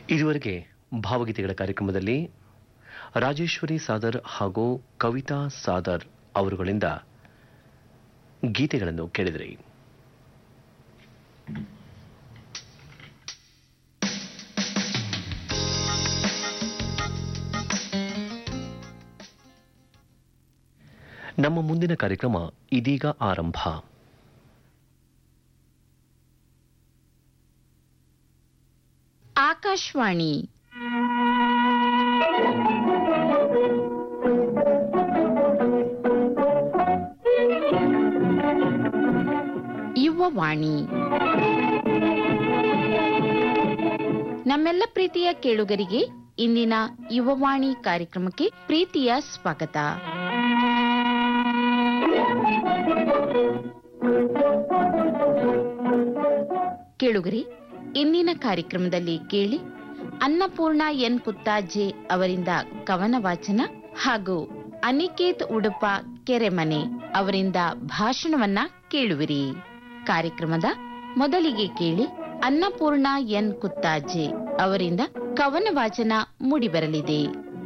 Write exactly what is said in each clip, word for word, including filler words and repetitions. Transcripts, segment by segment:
ಇದುವರೆಗೆ ಭಾವಗೀತೆಗಳ ಕಾರ್ಯಕ್ರಮದಲ್ಲಿ ರಾಜೇಶ್ವರಿ ಸಾದರ್ ಹಾಗೂ ಕವಿತಾ ಸಾದರ್ ಅವರುಗಳಿಂದ ಗೀತೆಗಳನ್ನು ಕೇಳಿದಿರಿ. ನಮ್ಮ ಮುಂದಿನ ಕಾರ್ಯಕ್ರಮ ಇದೀಗ ಆರಂಭ. ಆಕಾಶವಾಣಿ ಯುವವಾಣಿ. ನಮ್ಮೆಲ್ಲ ಪ್ರೀತಿಯ ಕೇಳುಗರಿಗೆ ಇಂದಿನ ಯುವವಾಣಿ ಕಾರ್ಯಕ್ರಮಕ್ಕೆ ಪ್ರೀತಿಯ ಸ್ವಾಗತ. ಕೇಳುಗರಿ, ಇಂದಿನ ಕಾರ್ಯಕ್ರಮದಲ್ಲಿ ಕೇಳಿ ಅನ್ನಪೂರ್ಣ ಎನ್ ಪುತ್ತಾಜೆ ಅವರಿಂದ ಕವನ ವಾಚನ ಹಾಗೂ ಅನಿಕೇತ್ ಉಡುಪ ಕೆರೆಮನೆ ಅವರಿಂದ ಭಾಷಣವನ್ನ ಕೇಳುವಿರಿ. ಕಾರ್ಯಕ್ರಮದ ಮೊದಲಿಗೆ ಕೇಳಿ ಅನ್ನಪೂರ್ಣ ಎನ್ ಕುತ್ತಾಜೆ ಅವರಿಂದ ಕವನ ವಾಚನ ಮೂಡಿಬರಲಿದೆ.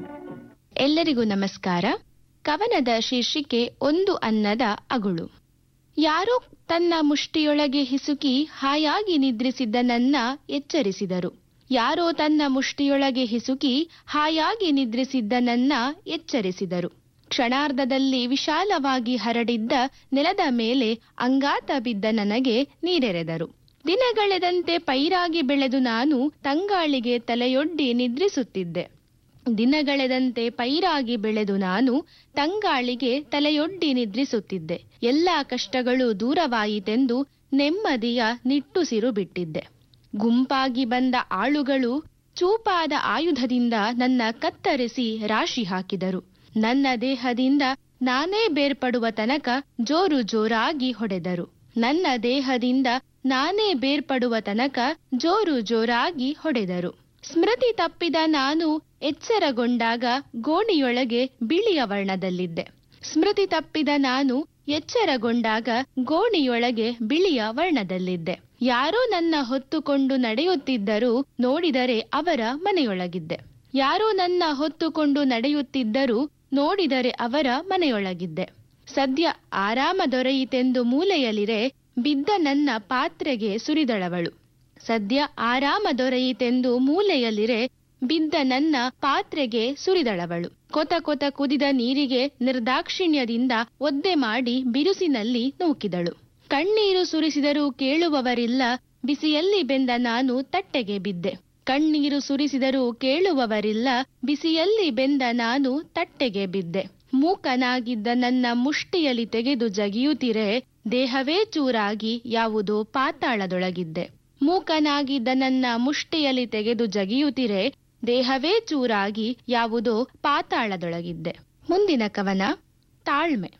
ಎಲ್ಲರಿಗೂ ನಮಸ್ಕಾರ. ಕವನದ ಶೀರ್ಷಿಕೆ ಒಂದು ಅನ್ನದ ಅಗುಳು. ಯಾರೋ ತನ್ನ ಮುಷ್ಟಿಯೊಳಗೆ ಹಿಸುಕಿ ಹಾಯಾಗಿ ನಿದ್ರಿಸಿದ್ದ ನನ್ನ ಎಚ್ಚರಿಸಿದರು. ಯಾರೋ ತನ್ನ ಮುಷ್ಟಿಯೊಳಗೆ ಹಿಸುಕಿ ಹಾಯಾಗಿ ನಿದ್ರಿಸಿದ್ದ ನನ್ನ ಎಚ್ಚರಿಸಿದರು. ಕ್ಷಣಾರ್ಧದಲ್ಲಿ ವಿಶಾಲವಾಗಿ ಹರಡಿದ್ದ ನೆಲದ ಮೇಲೆ ಅಂಗಾತ ಬಿದ್ದ ನನಗೆ ನೀರೆರೆದರು. ದಿನಗಳೆದಂತೆ ಪೈರಾಗಿ ಬೆಳೆದು ನಾನು ತಂಗಾಳಿಗೆ ತಲೆಯೊಡ್ಡಿ ನಿದ್ರಿಸುತ್ತಿದ್ದೆ. ದಿನಗಳೆದಂತೆ ಪೈರಾಗಿ ಬೆಳೆದು ನಾನು ತಂಗಾಳಿಗೆ ತಲೆಯೊಡ್ಡಿ ನಿದ್ರಿಸುತ್ತಿದ್ದೆ. ಎಲ್ಲಾ ಕಷ್ಟಗಳು ದೂರವಾಯಿತೆಂದು ನೆಮ್ಮದಿಯ ನಿಟ್ಟುಸಿರು ಬಿಟ್ಟಿದ್ದೆ. ಗುಂಪಾಗಿ ಬಂದ ಆಳುಗಳು ಚೂಪಾದ ಆಯುಧದಿಂದ ನನ್ನ ಕತ್ತರಿಸಿ ರಾಶಿ ಹಾಕಿದರು. ನನ್ನ ದೇಹದಿಂದ ನಾನೇ ಬೇರ್ಪಡುವ ತನಕ ಜೋರು ಜೋರಾಗಿ ಹೊಡೆದರು. ನನ್ನ ದೇಹದಿಂದ ನಾನೇ ಬೇರ್ಪಡುವ ತನಕ ಜೋರು ಜೋರಾಗಿ ಹೊಡೆದರು. ಸ್ಮೃತಿ ತಪ್ಪಿದ ನಾನು ಎಚ್ಚರಗೊಂಡಾಗ ಗೋಣಿಯೊಳಗೆ ಬಿಳಿಯ ವರ್ಣದಲ್ಲಿದ್ದೆ. ಸ್ಮೃತಿ ತಪ್ಪಿದ ನಾನು ಎಚ್ಚರಗೊಂಡಾಗ ಗೋಣಿಯೊಳಗೆ ಬಿಳಿಯ ವರ್ಣದಲ್ಲಿದ್ದೆ. ಯಾರೋ ನನ್ನ ಹೊತ್ತುಕೊಂಡು ನಡೆಯುತ್ತಿದ್ದರೂ ನೋಡಿದರೆ ಅವರ ಮನೆಯೊಳಗಿದ್ದೆ. ಯಾರೋ ನನ್ನ ಹೊತ್ತುಕೊಂಡು ನಡೆಯುತ್ತಿದ್ದರೂ ನೋಡಿದರೆ ಅವರ ಮನೆಯೊಳಗಿದ್ದೆ. ಸದ್ಯ ಆರಾಮ ದೊರೆಯಿತೆಂದು ಮೂಲೆಯಲ್ಲಿರೆ ಬಿದ್ದ ನನ್ನ ಪಾತ್ರೆಗೆ ಸುರಿದಳವಳು. ಸದ್ಯ ಆರಾಮ ದೊರೆಯಿತೆಂದು ಮೂಲೆಯಲ್ಲಿರೆ ಬಿದ್ದ ನನ್ನ ಪಾತ್ರೆಗೆ ಸುರಿದಳವಳು. ಕೊತ ಕೊತ ಕುದಿದ ನೀರಿಗೆ ನಿರ್ದಾಕ್ಷಿಣ್ಯದಿಂದ ಒದ್ದೆ ಮಾಡಿ ಬಿರುಸಿನಲ್ಲಿ ನೂಕಿದಳು. ಕಣ್ಣೀರು ಸುರಿಸಿದರೂ ಕೇಳುವವರಿಲ್ಲ, ಬಿಸಿಯಲ್ಲಿ ಬೆಂದ ನಾನು ತಟ್ಟೆಗೆ ಬಿದ್ದೆ. ಕಣ್ಣೀರು ಸುರಿಸಿದರೂ ಕೇಳುವವರಿಲ್ಲ, ಬಿಸಿಯಲ್ಲಿ ಬೆಂದ ನಾನು ತಟ್ಟೆಗೆ ಬಿದ್ದೆ. ಮೂಕನಾಗಿದ್ದ ನನ್ನ ಮುಷ್ಟಿಯಲ್ಲಿ ತೆಗೆದು ಜಗಿಯುತ್ತಿರೆ ದೇಹವೇ ಚೂರಾಗಿ ಯಾವುದೋ ಪಾತಾಳದೊಳಗಿದ್ದೆ. ಮೂಕನಾಗಿದ್ದ ನನ್ನ ಮುಷ್ಟಿಯಲ್ಲಿ ತೆಗೆದು ಜಗಿಯುತ್ತಿರೆ ದೇಹವೇ ಚೂರಾಗಿ ಯಾವುದೋ ಪಾತಾಳದೊಳಗಿದ್ದೆ. ಮುಂದಿನ ಕವನ ತಾಳ್ಮೆ.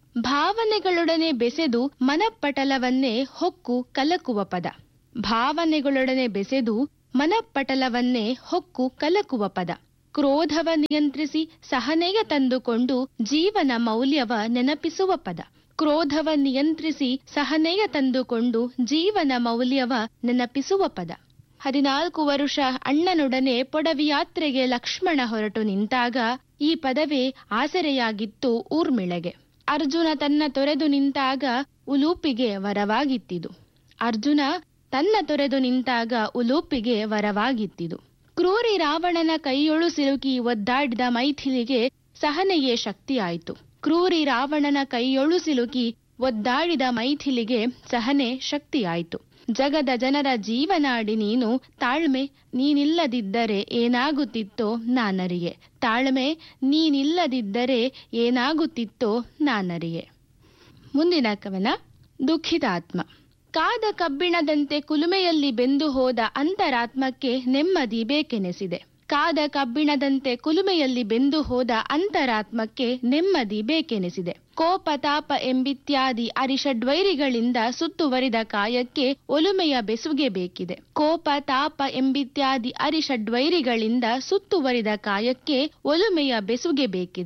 ಭಾವನೆಗಳೊಡನೆ ಬೆಸೆದು ಮನಪಟಲವನ್ನೇ ಹೊಕ್ಕು ಕಲಕುವ ಪದ. ಭಾವನೆಗಳೊಡನೆ ಬೆಸೆದು ಮನಪಟಲವನ್ನೇ ಹೊಕ್ಕು ಕಲಕುವ ಪದ. ಕ್ರೋಧವ ನಿಯಂತ್ರಿಸಿ ಸಹನೆಯ ತಂದುಕೊಂಡು ಜೀವನ ಮೌಲ್ಯವ ನೆನಪಿಸುವ ಪದ. ಕ್ರೋಧವ ನಿಯಂತ್ರಿಸಿ ಸಹನೆಯ ತಂದುಕೊಂಡು ಜೀವನ ಮೌಲ್ಯವ ನೆನಪಿಸುವ ಪದ. ಹದಿನಾಲ್ಕು ವರುಷ ಅಣ್ಣನೊಡನೆ ಪೊಡವಿಯಾತ್ರೆಗೆ ಲಕ್ಷ್ಮಣ ಹೊರಟು ನಿಂತಾಗ ಈ ಪದವೇ ಆಸರೆಯಾಗಿತ್ತು ಊರ್ಮಿಳೆಗೆ. ಅರ್ಜುನ ತನ್ನ ತೊರೆದು ನಿಂತಾಗ ಉಲೂಪಿಗೆ ವರವಾಗಿತ್ತಿದು. ಅರ್ಜುನ ತನ್ನ ತೊರೆದು ನಿಂತಾಗ ಉಲೂಪಿಗೆ ವರವಾಗಿತ್ತಿದು. ಕ್ರೂರಿ ರಾವಣನ ಕೈಯೊಳು ಸಿಲುಕಿ ಒದ್ದಾಡಿದ ಮೈಥಿಲಿಗೆ ಸಹನೆಯೇ ಶಕ್ತಿಯಾಯಿತು. ಕ್ರೂರಿ ರಾವಣನ ಕೈಯೊಳು ಸಿಲುಕಿ ಒದ್ದಾಡಿದ ಮೈಥಿಲಿಗೆ ಸಹನೆ ಶಕ್ತಿಯಾಯಿತು. ಜಗದ ಜನರ ಜೀವನಾಡಿ ನೀನು, ತಾಳ್ಮೆ ನೀನಿಲ್ಲದಿದ್ದರೆ ಏನಾಗುತ್ತಿತ್ತೋ ನಾನರಿಯೆ. ತಾಳ್ಮೆ ನೀನಿಲ್ಲದಿದ್ದರೆ ಏನಾಗುತ್ತಿತ್ತೋ ನಾನರಿಯೆ. ಮುಂದಿನ ಕವನ ದುಃಖಿತಾತ್ಮ. ಕಾದ ಕಬ್ಬಿಣದಂತೆ ಕುಲುಮೆಯಲ್ಲಿ ಬೆಂದು ಹೋದ ಅಂತರಾತ್ಮಕ್ಕೆ ನೆಮ್ಮದಿ ಬೇಕೆನಿಸಿದೆ. ಕಾದ ಕಬ್ಬಿಣದಂತೆ ಕುಲುಮೆಯಲ್ಲಿ ಬೆಂದು ಹೋದ ಅಂತರಾತ್ಮಕ್ಕೆ ನೆಮ್ಮದಿ ಬೇಕೆನಿಸಿದೆ. ಕೋಪ ತಾಪ ಎಂಬಿತ್ಯಾದಿ ಅರಿಷಡ್ವೈರಿಗಳಿಂದ ಸುತ್ತುವರಿದ ಕಾಯಕ್ಕೆ ಒಲುಮೆಯ ಬೆಸುಗೆ ಬೇಕಿದೆ. ಕೋಪ ತಾಪ ಎಂಬಿತ್ಯಾದಿ ಅರಿಷಡ್ವೈರಿಗಳಿಂದ ಸುತ್ತುವರಿದ ಕಾಯಕ್ಕೆ ಒಲುಮೆಯ ಬೆಸುಗೆ ಬೇಕಿದೆ.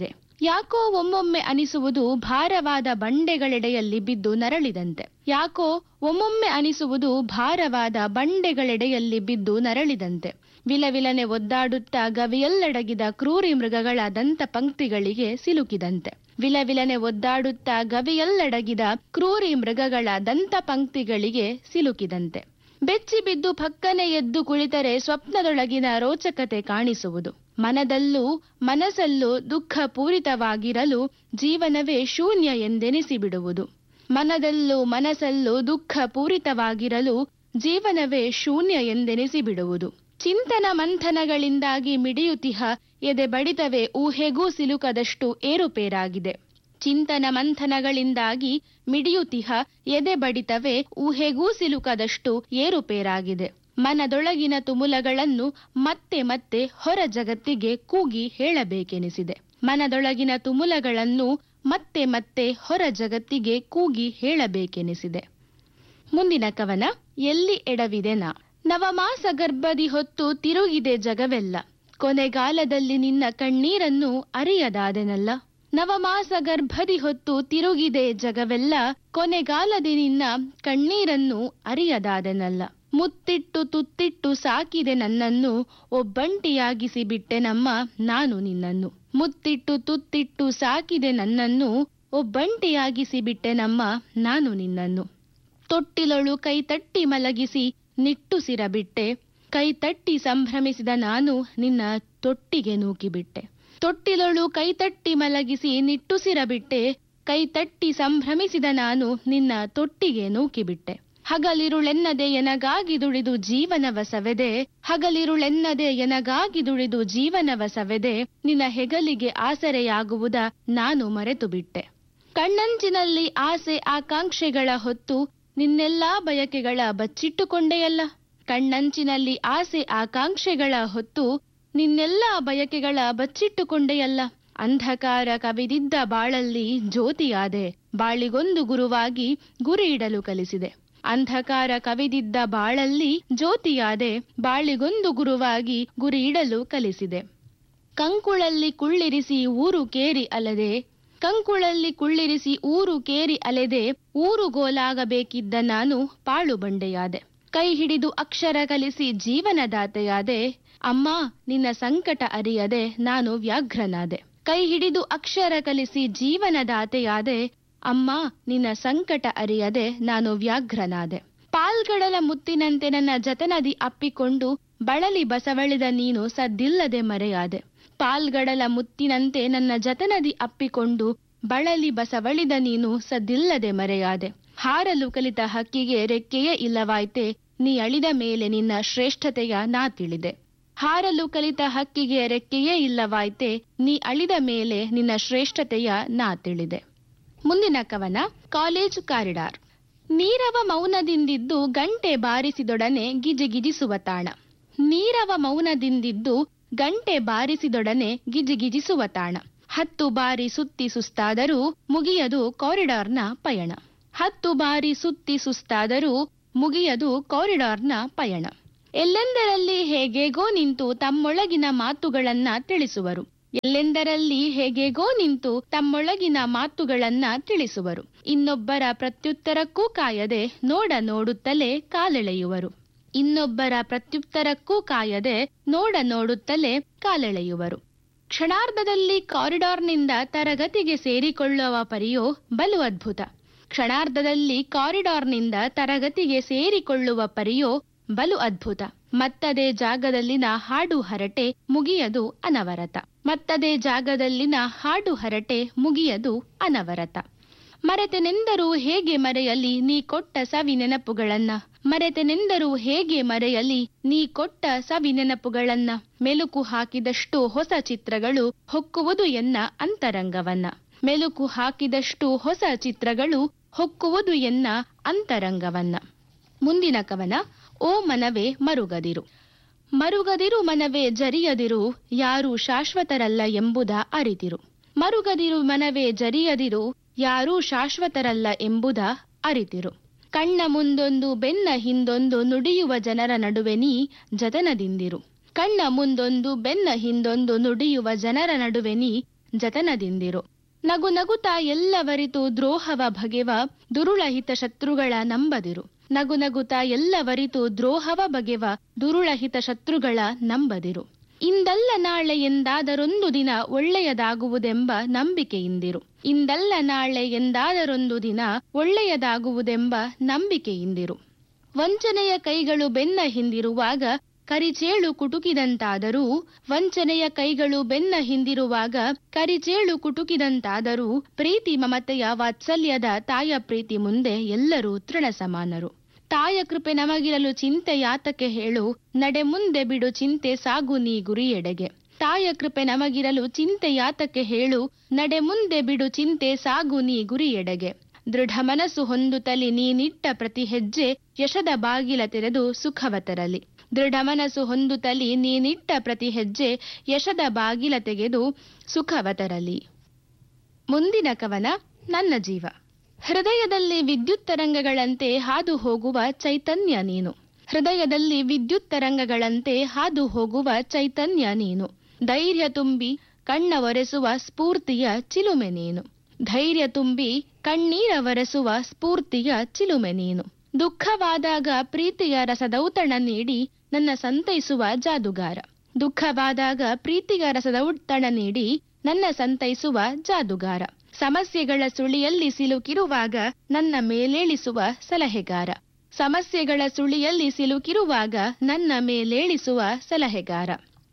ಯಾಕೋ ಒಮ್ಮೊಮ್ಮೆ ಅನಿಸುವುದು ಭಾರವಾದ ಬಂಡೆಗಳೆಡೆಯಲ್ಲಿ ಬಿದ್ದು ನರಳಿದಂತೆ. ಯಾಕೋ ಒಮ್ಮೊಮ್ಮೆ ಅನಿಸುವುದು ಭಾರವಾದ ಬಂಡೆಗಳೆಡೆಯಲ್ಲಿ ಬಿದ್ದು ನರಳಿದಂತೆ. ವಿಲವಿಲನೆ ಒದ್ದಾಡುತ್ತಾ ಗವಿಯಲ್ಲಡಗಿದ ಕ್ರೂರಿ ಮೃಗಗಳ ದಂತ ಪಂಕ್ತಿಗಳಿಗೆ ಸಿಲುಕಿದಂತೆ. ವಿಲವಿಲನೆ ಒದ್ದಾಡುತ್ತಾ ಗವಿಯಲ್ಲಡಗಿದ ಕ್ರೂರಿ ಮೃಗಗಳ ದಂತ ಪಂಕ್ತಿಗಳಿಗೆ ಸಿಲುಕಿದಂತೆ. ಬೆಚ್ಚಿ ಬಿದ್ದು ಪಕ್ಕನೆ ಎದ್ದು ಕುಳಿತರೆ ಸ್ವಪ್ನದೊಳಗಿನ ರೋಚಕತೆ ಕಾಣಿಸುವುದು. ಮನದಲ್ಲೂ ಮನಸ್ಸಲ್ಲೂ ದುಃಖ ಪೂರಿತವಾಗಿರಲು ಜೀವನವೇ ಶೂನ್ಯ ಎಂದೆನಿಸಿ ಬಿಡುವುದು. ಮನದಲ್ಲೂ ಮನಸ್ಸಲ್ಲೂ ದುಃಖ ಪೂರಿತವಾಗಿರಲು ಜೀವನವೇ ಶೂನ್ಯ ಎಂದೆನಿಸಿ ಬಿಡುವುದು. ಚಿಂತನ ಮಂಥನಗಳಿಂದಾಗಿ ಮಿಡಿಯುತಿಹ ಎದೆ ಬಡಿತವೇ ಊಹೆಗೂ ಸಿಲುಕದಷ್ಟು ಏರುಪೇರಾಗಿದೆ. ಚಿಂತನ ಮಂಥನಗಳಿಂದಾಗಿ ಮಿಡಿಯುತಿಹ ಎದೆ ಬಡಿತವೇ ಊಹೆಗೂ ಸಿಲುಕದಷ್ಟು ಏರುಪೇರಾಗಿದೆ. ಮನದೊಳಗಿನ ತುಮುಲಗಳನ್ನು ಮತ್ತೆ ಮತ್ತೆ ಹೊರ ಜಗತ್ತಿಗೆ ಕೂಗಿ ಹೇಳಬೇಕೆನಿಸಿದೆ. ಮನದೊಳಗಿನ ತುಮುಲಗಳನ್ನು ಮತ್ತೆ ಮತ್ತೆ ಹೊರ ಜಗತ್ತಿಗೆ ಕೂಗಿ ಹೇಳಬೇಕೆನಿಸಿದೆ. ಮುಂದಿನ ಕವನ ಎಲ್ಲಿ ಎಡವಿದೆ ನಾ. ನವಮಾಸ ಗರ್ಭದಿ ಹೊತ್ತು ತಿರುಗಿದೆ ಜಗವೆಲ್ಲ, ಕೊನೆಗಾಲದಲ್ಲಿ ನಿನ್ನ ಕಣ್ಣೀರನ್ನು ಅರಿಯದಾದೆನಲ್ಲ. ನವಮಾಸ ಗರ್ಭದಿ ಹೊತ್ತು ತಿರುಗಿದೆ ಜಗವೆಲ್ಲ, ಕೊನೆಗಾಲದಿ ನಿನ್ನ ಕಣ್ಣೀರನ್ನು ಅರಿಯದಾದೆನಲ್ಲ. ಮುತ್ತಿಟ್ಟು ತುತ್ತಿಟ್ಟು ಸಾಕಿದೆ ನನ್ನನ್ನು, ಒಬ್ಬಂಟಿಯಾಗಿಸಿ ಬಿಟ್ಟೆ ನಮ್ಮ ನಾನು ನಿನ್ನನ್ನು. ಮುತ್ತಿಟ್ಟು ತುತ್ತಿಟ್ಟು ಸಾಕಿದೆ ನನ್ನನ್ನು, ಒಬ್ಬಂಟಿಯಾಗಿಸಿ ಬಿಟ್ಟೆ ನಮ್ಮ ನಾನು ನಿನ್ನನ್ನು. ತೊಟ್ಟಿಲೊಳು ಕೈ ತಟ್ಟಿ ಮಲಗಿಸಿ ನಿಟ್ಟುಸಿರ ಬಿಟ್ಟೆ, ಕೈ ತಟ್ಟಿ ಸಂಭ್ರಮಿಸಿದ ನಾನು ನಿನ್ನ ತೊಟ್ಟಿಗೆ ನೂಕಿಬಿಟ್ಟೆ. ತೊಟ್ಟಿಲೊಳು ಕೈ ತಟ್ಟಿ ಮಲಗಿಸಿ ನಿಟ್ಟುಸಿರ ಬಿಟ್ಟೆ, ಕೈ ತಟ್ಟಿ ಸಂಭ್ರಮಿಸಿದ ನಾನು ನಿನ್ನ ತೊಟ್ಟಿಗೆ ನೂಕಿಬಿಟ್ಟೆ. ಹಗಲಿರುಳೆನ್ನದೆ ಎನಗಾಗಿ ದುಡಿದು ಜೀವನವ ಸವೆದೆ, ಹಗಲಿರುಳೆನ್ನದೆ ಎನಗಾಗಿ ದುಡಿದು ಜೀವನವ ಸವೆದೆ, ನಿನ್ನ ಹೆಗಲಿಗೆ ಆಸರೆಯಾಗುವುದ ನಾನು ಮರೆತು ಬಿಟ್ಟೆ. ಕಣ್ಣಂಚಿನಲ್ಲಿ ಆಸೆ ಆಕಾಂಕ್ಷೆಗಳ ಹೊತ್ತು ನಿನ್ನೆಲ್ಲಾ ಬಯಕೆಗಳ ಬಚ್ಚಿಟ್ಟುಕೊಂಡೆಯಲ್ಲ. ಕಣ್ಣಂಚಿನಲ್ಲಿ ಆಸೆ ಆಕಾಂಕ್ಷೆಗಳ ಹೊತ್ತು ನಿನ್ನೆಲ್ಲಾ ಬಯಕೆಗಳ ಬಚ್ಚಿಟ್ಟುಕೊಂಡೆಯಲ್ಲ. ಅಂಧಕಾರ ಕವಿದಿದ್ದ ಬಾಳಲ್ಲಿ ಜ್ಯೋತಿಯಾದೆ, ಬಾಳಿಗೊಂದು ಗುರುವಾಗಿ ಗುರಿ ಇಡಲು ಕಲಿಸಿದೆ. ಅಂಧಕಾರ ಕವಿದಿದ್ದ ಬಾಳಲ್ಲಿ ಜ್ಯೋತಿಯಾದೆ, ಬಾಳಿಗೊಂದು ಗುರುವಾಗಿ ಗುರಿ ಇಡಲು ಕಲಿಸಿದೆ. ಕಂಕುಳಲ್ಲಿ ಕುಳ್ಳಿರಿಸಿ ಊರು ಕೇರಿ ಅಲೆದೆ, ಕಂಕುಳಲ್ಲಿ ಕುಳ್ಳಿರಿಸಿ ಊರು ಕೇರಿ ಅಲೆದೆ, ಊರುಗೋಲಾಗಬೇಕಿದ್ದ ನಾನು ಪಾಳು ಬಂಡೆಯಾದೆ. ಕೈ ಹಿಡಿದು ಅಕ್ಷರ ಕಲಿಸಿ ಜೀವನದಾತೆಯಾದೆ, ಅಮ್ಮ ನಿನ್ನ ಸಂಕಟ ಅರಿಯದೆ ನಾನು ವ್ಯಾಘ್ರನಾದೆ. ಕೈ ಹಿಡಿದು ಅಕ್ಷರ ಕಲಿಸಿ ಜೀವನದಾತೆಯಾದೆ, ಅಮ್ಮ ನಿನ್ನ ಸಂಕಟ ಅರಿಯದೆ ನಾನು ವ್ಯಾಘ್ರನಾದೆ. ಪಾಲ್ಗಡಲ ಮುತ್ತಿನಂತೆ ನನ್ನ ಜತನದಿ ಅಪ್ಪಿಕೊಂಡು ಬಳಲಿ ಬಸವಳಿದ ನೀನು ಸದ್ದಿಲ್ಲದೆ ಮರೆಯಾದೆ. ಪಾಲ್ಗಡಲ ಮುತ್ತಿನಂತೆ ನನ್ನ ಜತನದಿ ಅಪ್ಪಿಕೊಂಡು ಬಳಲಿ ಬಸವಳಿದ ನೀನು ಸದ್ದಿಲ್ಲದೆ ಮರೆಯಾದೆ. ಹಾರಲು ಕಲಿತ ಹಕ್ಕಿಗೆ ರೆಕ್ಕೆಯೇ ಇಲ್ಲವಾಯ್ತೆ, ನೀ ಅಳಿದ ಮೇಲೆ ನಿನ್ನ ಶ್ರೇಷ್ಠತೆಯ ನಾ ತಿಳಿದೆ. ಹಾರಲು ಕಲಿತ ಹಕ್ಕಿಗೆ ರೆಕ್ಕೆಯೇ ಇಲ್ಲವಾಯ್ತೆ, ನೀ ಅಳಿದ ಮೇಲೆ ನಿನ್ನ ಶ್ರೇಷ್ಠತೆಯ ನಾ ತಿಳಿದೆ. ಮುಂದಿನ ಕವನ ಕಾಲೇಜು ಕಾರಿಡಾರ್. ನೀರವ ಮೌನದಿಂದಿದ್ದು ಗಂಟೆ ಬಾರಿಸಿದೊಡನೆ ಗಿಜಿಗಿಜಿಸುವ ತಾಣ. ನೀರವ ಮೌನದಿಂದಿದ್ದು ಗಂಟೆ ಬಾರಿಸಿದೊಡನೆ ಗಿಜಿಗಿಜಿಸುವ ತಾಣ. ಹತ್ತು ಬಾರಿ ಸುತ್ತಿ ಸುಸ್ತಾದರೂ ಮುಗಿಯದು ಕಾರಿಡಾರ್ನ ಪಯಣ. ಹತ್ತು ಬಾರಿ ಸುತ್ತಿ ಸುಸ್ತಾದರೂ ಮುಗಿಯದು ಕಾರಿಡಾರ್ನ ಪಯಣ. ಎಲ್ಲೆಂದರಲ್ಲಿ ಹೇಗೇಗೋ ನಿಂತು ತಮ್ಮೊಳಗಿನ ಮಾತುಗಳನ್ನ ತಿಳಿಸುವರು. ಎಲ್ಲೆಂದರಲ್ಲಿ ಹೇಗೇಗೋ ನಿಂತು ತಮ್ಮೊಳಗಿನ ಮಾತುಗಳನ್ನ ತಿಳಿಸುವರು. ಇನ್ನೊಬ್ಬರ ಪ್ರತ್ಯುತ್ತರಕ್ಕೂ ಕಾಯದೆ ನೋಡ ನೋಡುತ್ತಲೇ ಕಾಲೆಳೆಯುವರು. ಇನ್ನೊಬ್ಬರ ಪ್ರತ್ಯುತ್ತರಕ್ಕೂ ಕಾಯದೆ ನೋಡ ನೋಡುತ್ತಲೇ ಕಾಲೆಳೆಯುವರು. ಕ್ಷಣಾರ್ಧದಲ್ಲಿ ಕಾರಿಡಾರ್ನಿಂದ ತರಗತಿಗೆ ಸೇರಿಕೊಳ್ಳುವ ಪರಿಯೋ ಬಲು ಅದ್ಭುತ. ಕ್ಷಣಾರ್ಧದಲ್ಲಿ ಕಾರಿಡಾರ್ನಿಂದ ತರಗತಿಗೆ ಸೇರಿಕೊಳ್ಳುವ ಪರಿಯೋ ಬಲು ಅದ್ಭುತ. ಮತ್ತದೇ ಜಾಗದಲ್ಲಿನ ಹಾಡು ಹರಟೆ ಮುಗಿಯದು ಅನವರತ. ಮತ್ತದೇ ಜಾಗದಲ್ಲಿನ ಹಾಡು ಹರಟೆ ಮುಗಿಯದು ಅನವರತ. ಮರೆತೆನೆಂದರೂ ಹೇಗೆ ಮರೆಯಲಿ ನೀ ಕೊಟ್ಟ ಸವಿ ನೆನಪುಗಳನ್ನ. ಮರೆತೆನೆಂದರೂ ಹೇಗೆ ಮರೆಯಲಿ ನೀ ಕೊಟ್ಟ ಸವಿ ನೆನಪುಗಳನ್ನ. ಮೆಲುಕು ಹಾಕಿದಷ್ಟು ಹೊಸ ಚಿತ್ರಗಳು ಹೊಕ್ಕುವುದು ಎನ್ನ ಅಂತರಂಗವನ್ನ. ಮೆಲುಕು ಹಾಕಿದಷ್ಟು ಹೊಸ ಚಿತ್ರಗಳು ಹೊಕ್ಕುವುದು ಎನ್ನ ಅಂತರಂಗವನ್ನ. ಮುಂದಿನ ಕವನ ಓ ಮನವೇ ಮರುಗದಿರು. ಮರುಗದಿರು ಮನವೇ ಜರಿಯದಿರು, ಯಾರೂ ಶಾಶ್ವತರಲ್ಲ ಎಂಬುದ ಅರಿತಿರು. ಮರುಗದಿರು ಮನವೇ ಜರಿಯದಿರು, ಯಾರೂ ಶಾಶ್ವತರಲ್ಲ ಎಂಬುದ ಅರಿತಿರು. ಕಣ್ಣ ಮುಂದೊಂದು ಬೆನ್ನ ಹಿಂದೊಂದು ನುಡಿಯುವ ಜನರ ನಡುವೆ ನೀ ಜತನದಿಂದಿರು. ಕಣ್ಣ ಮುಂದೊಂದು ಬೆನ್ನ ಹಿಂದೊಂದು ನುಡಿಯುವ ಜನರ ನಡುವೆ ನೀ ಜತನದಿಂದಿರು. ನಗು ನಗುತ್ತಾ ಎಲ್ಲವರಿತು ದ್ರೋಹವ ಬಗೆವ ದುರುಳಹಿತ ಶತ್ರುಗಳ ನಂಬದಿರು. ನಗು ನಗುತ್ತಾ ಎಲ್ಲವರಿತು ದ್ರೋಹವ ಬಗೆವ ದುರುಳಹಿತ ಶತ್ರುಗಳ ನಂಬದಿರು. ಇಂದಲ್ಲ ನಾಳೆ ಎಂದಾದರೊಂದು ದಿನ ಒಳ್ಳೆಯದಾಗುವುದೆಂಬ ನಂಬಿಕೆಯಿಂದಿರು. ಇಂದಲ್ಲ ನಾಳೆ ಎಂದಾದರೊಂದು ದಿನ ಒಳ್ಳೆಯದಾಗುವುದೆಂಬ ನಂಬಿಕೆಯಿಂದಿರು. ವಂಚನೆಯ ಕೈಗಳು ಬೆನ್ನ ಹಿಂದಿರುವಾಗ ಕರಿಚೇಳು ಕುಟುಕಿದಂತಾದರೂ ವಂಚನೆಯ ಕೈಗಳು ಬೆನ್ನ ಹಿಂದಿರುವಾಗ ಕರಿಚೇಳು ಕುಟುಕಿದಂತಾದರೂ ಪ್ರೀತಿ ಮಮತೆಯ ವಾತ್ಸಲ್ಯದ ತಾಯ ಪ್ರೀತಿ ಮುಂದೆ ಎಲ್ಲರೂ ತೃಣ ಸಮಾನರು. ತಾಯ ಕೃಪೆ ನಮಗಿರಲು ಚಿಂತೆ ಯಾತಕ್ಕೆ ಹೇಳು, ನಡೆ ಮುಂದೆ ಬಿಡು ಚಿಂತೆ ಸಾಗು ನೀ ಗುರಿಯೆಡೆಗೆ. ತಾಯ ಕೃಪೆ ನಮಗಿರಲು ಚಿಂತೆ ಯಾತಕ್ಕೆ ಹೇಳು, ನಡೆ ಮುಂದೆ ಬಿಡು ಚಿಂತೆ ಸಾಗು ನೀ ಗುರಿಯೆಡೆಗೆ. ದೃಢ ಮನಸ್ಸು ಹೊಂದುತ್ತಲಿ ನೀನಿಟ್ಟ ಪ್ರತಿ ಹೆಜ್ಜೆ ಯಶದ ಬಾಗಿಲ ತೆರೆದು ಸುಖವ ತರಲಿ. ದೃಢ ಮನಸ್ಸು ಹೊಂದುತ್ತಲಿ ನೀನಿಟ್ಟ ಪ್ರತಿ ಹೆಜ್ಜೆ ಯಶದ ಬಾಗಿಲ ತೆಗೆದು ಸುಖವ ತರಲಿ. ಮುಂದಿನ ಕವನ ನನ್ನ ಜೀವ. ಹೃದಯದಲ್ಲಿ ವಿದ್ಯುತ್ ತರಂಗಗಳಂತೆ ಹಾದು ಹೋಗುವ ಚೈತನ್ಯ ನೀನು. ಹೃದಯದಲ್ಲಿ ವಿದ್ಯುತ್ ತರಂಗಗಳಂತೆ ಹಾದು ಹೋಗುವ ಚೈತನ್ಯ ನೀನು. ಧೈರ್ಯ ತುಂಬಿ ಕಣ್ಣ ಒರೆಸುವ ಸ್ಫೂರ್ತಿಯ ಚಿಲುಮೆ ನೀನು. ಧೈರ್ಯ ತುಂಬಿ ಕಣ್ಣೀರ ಒರೆಸುವ ಸ್ಫೂರ್ತಿಯ ಚಿಲುಮೆ ನೀನು. ದುಃಖವಾದಾಗ ಪ್ರೀತಿಯ ರಸದೌತಣ ನೀಡಿ ನನ್ನ ಸಂತೈಸುವ ಜಾದುಗಾರ. ದುಃಖವಾದಾಗ ಪ್ರೀತಿಯ ರಸದೌತಣ ನೀಡಿ ನನ್ನ ಸಂತೈಸುವ ಜಾದುಗಾರ. ಸಮಸ್ಯೆಗಳ ಸುಳಿಯಲ್ಲಿ ಸಿಲುಕಿರುವಾಗ ನನ್ನ ಮೇಲೇಳಿಸುವ ಸಲಹೆಗಾರ. ಸಮಸ್ಯೆಗಳ ಸುಳಿಯಲ್ಲಿ ಸಿಲುಕಿರುವಾಗ ನನ್ನ ಮೇಲೇಳಿಸುವ ಸಲಹೆಗಾರ.